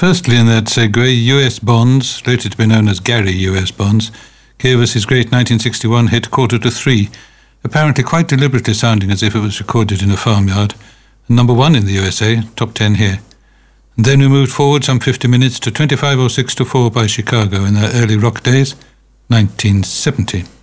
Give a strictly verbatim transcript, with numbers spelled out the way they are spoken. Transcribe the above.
Firstly, in that segue, U S Bonds, later to be known as Gary U S Bonds, gave us his great nineteen sixty-one hit Quarter to Three, apparently quite deliberately sounding as if it was recorded in a farmyard, and number one in the U S A, top ten here. And then we moved forward some fifty minutes to twenty-five oh six to four by Chicago in their early rock days, nineteen seventy.